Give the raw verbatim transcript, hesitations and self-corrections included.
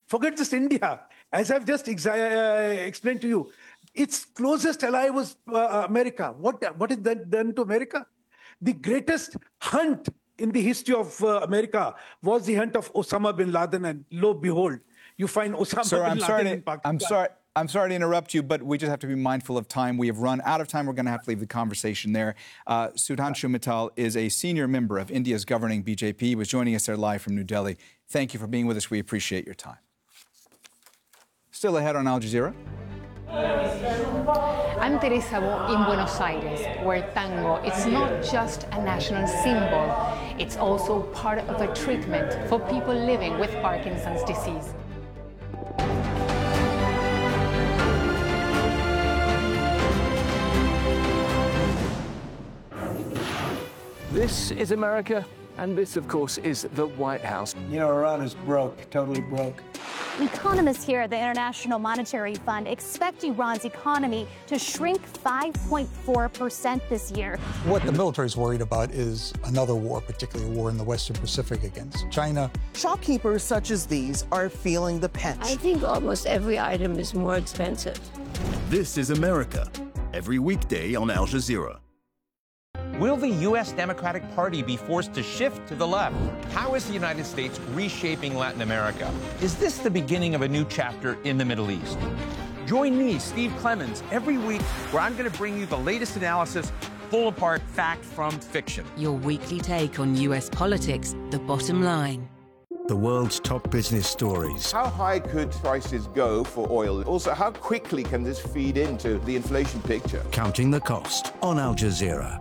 Forget just India. As I've just ex- uh, explained to you, its closest ally was uh, America. What, what is that done to America? The greatest hunt in the history of uh, America was the hunt of Osama bin Laden, and lo behold, you find Osama Sir, bin I'm Laden sorry to, in Pakistan. I'm sorry. I'm sorry to interrupt you, but we just have to be mindful of time. We have run out of time. We're going to have to leave the conversation there. Uh, Sudhanshu Mittal is a senior member of India's governing B J P. He was joining us there live from New Delhi. Thank you for being with us. We appreciate your time. Still ahead on Al Jazeera. I'm Teresa Bo in Buenos Aires, where tango is not just a national symbol, it's also part of a treatment for people living with Parkinson's disease. This is America, and this, of course, is the White House. You know, Iran is broke, totally broke. Economists here at the International Monetary Fund expect Iran's economy to shrink five point four percent this year. What the military is worried about is another war, particularly a war in the Western Pacific against China. Shopkeepers such as these are feeling the pinch. I think almost every item is more expensive. This is America, every weekday on Al Jazeera. Will the U S Democratic Party be forced to shift to the left? How is the United States reshaping Latin America? Is this the beginning of a new chapter in the Middle East? Join me, Steve Clemons, every week where I'm going to bring you the latest analysis, pull apart fact from fiction. Your weekly take on U S politics, the bottom line. The world's top business stories. How high could prices go for oil? Also, how quickly can this feed into the inflation picture? Counting the Cost on Al Jazeera.